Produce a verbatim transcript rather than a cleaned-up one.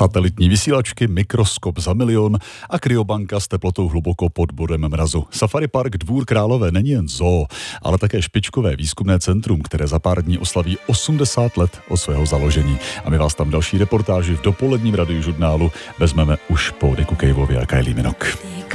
Satelitní vysílačky, mikroskop za milion a kryobanka s teplotou hluboko pod bodem mrazu. Safari Park Dvůr Králové není jen zoo, ale také špičkové výzkumné centrum, které za pár dní oslaví osmdesát let od svého založení. A my vás tam další reportáži v dopoledním radiožurnálu vezmeme už po Dicku Caveovi a Kylie Minogue.